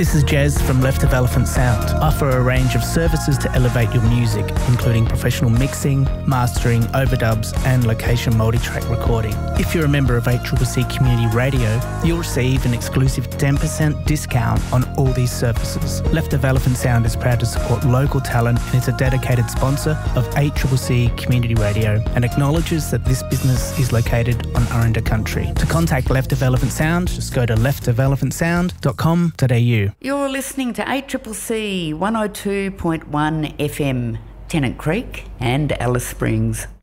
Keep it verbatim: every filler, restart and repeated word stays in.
This is Jez from Left of Elephant Sound. Offer a range of services to elevate your music, including professional mixing, mastering, overdubs and location multi-track recording. If you're a member of eight C C C Community Radio, you'll receive an exclusive ten percent discount on all these services. Left of Elephant Sound is proud to support local talent and is a dedicated sponsor of eight C C C Community Radio and acknowledges that this business is located on Aranda country. To contact Left of Elephant Sound, just go to left of elephant sound dot com dot a u. You're listening to eight C C C one oh two point one F M, Tennant Creek and Alice Springs.